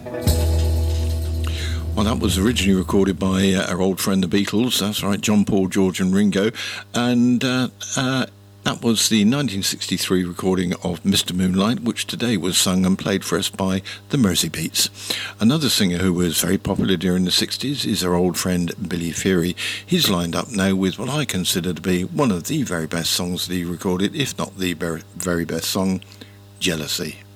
Well, that was originally recorded by our old friend the Beatles. That's right, John, Paul, George and Ringo. And that was the 1963 recording of Mr. Moonlight, which today was sung and played for us by the Merseybeats. Another singer who was very popular during the 60s is our old friend Billy Fury. He's lined up now with what I consider to be one of the very best songs that he recorded, if not the very best song, Jealousy.